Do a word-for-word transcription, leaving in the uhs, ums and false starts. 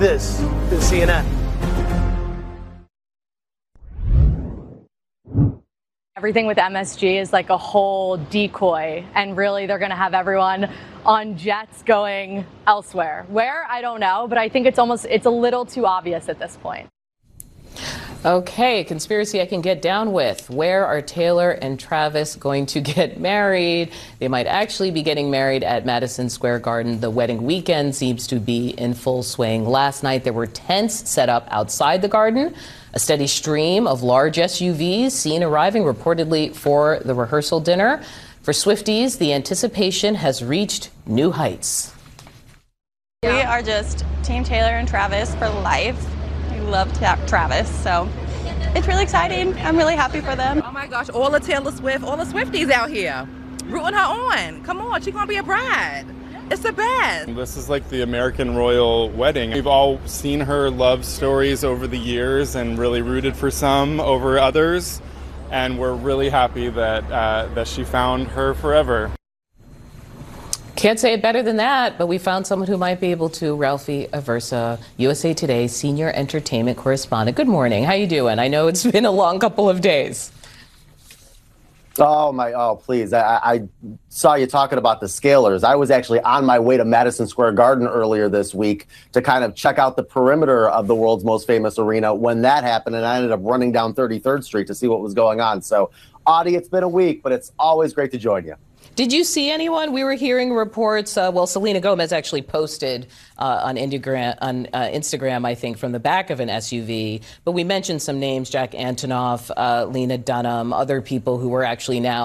This is C N N. Everything with M S G is like a whole decoy, and really they're going to have everyone on jets going elsewhere. Where? I don't know, but I think it's almost, it's a little too obvious at this point. Okay, conspiracy I can get down with. Where are Taylor and Travis going to get married? They might actually be getting married at Madison Square Garden. The wedding weekend seems to be in full swing. Last night there were tents set up outside the garden. A steady stream of large S U Vs seen arriving reportedly for the rehearsal dinner. For Swifties, the anticipation has reached new heights. We are just Team Taylor and Travis for life. We love Travis, so it's really exciting. I'm really happy for them. Oh my gosh, all the Taylor Swift, all the Swifties out here rooting her on. Come on, she's gonna be a bride. It's the best. This is like the American royal wedding. We've all seen her love stories over the years and really rooted for some over others. And we're really happy that, uh, that she found her forever. Can't say it better than that, but we found someone who might be able to. Ralphie Aversa, U S A Today senior entertainment correspondent. Good morning. How you doing? I know it's been a long couple of days. Oh, my. Oh, please. I, I saw you talking about the Scalers. I was actually on my way to Madison Square Garden earlier this week to kind of check out the perimeter of the world's most famous arena when that happened. And I ended up running down thirty-third Street to see what was going on. So, Audie, it's been a week, but it's always great to join you. Did you see anyone? We were hearing reports. Uh, well, Selena Gomez actually posted uh, on, Instagram, on uh, Instagram, I think, from the back of an S U V. But we mentioned some names: Jack Antonoff, uh, Lena Dunham, other people who were actually now